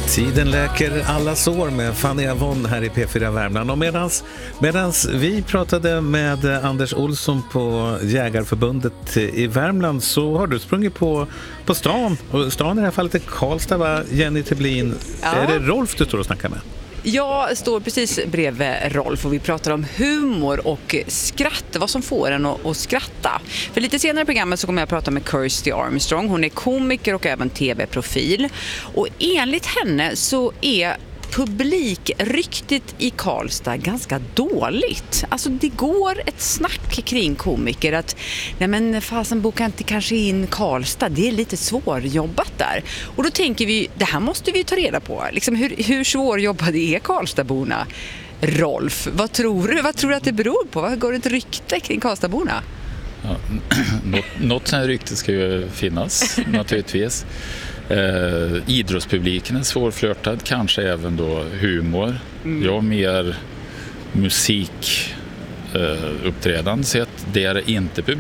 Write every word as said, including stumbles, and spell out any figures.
Tiden läker alla sår med Fanny Avon här i P fyra Värmland. Och medans, medans vi pratade med Anders Olsson på Jägarförbundet i Värmland så har du sprungit på, på stan. Och stan i det här fallet är Karlstad, va? Jenny Teblin. Ja. Är det Rolf du står och snackar med? Jag står precis bredvid Rolf och vi pratar om humor och skratt, vad som får en att, att skratta. För lite senare i programmet så kommer jag att prata med Kirsty Armstrong. Hon är komiker och även tv-profil. Och enligt henne så är publikryktet i Karlstad ganska dåligt. Alltså det går ett snack kring komiker att nej men fasen boka inte kanske in Karlstad, det är lite svårjobbat där. Och då tänker vi, det här måste vi ta reda på. Liksom hur, hur svårjobbade är Karlstadborna? Rolf, vad tror du? Vad tror du att det beror på? Vad går det ett rykte kring Karlstadborna? Ja, något, något sånt här rykte ska ju finnas naturligtvis. Eh, idrottspubliken är svårflörtad, kanske även då humor. Mm. Jag mer musik eh, uppträdande sett, det är inte publik.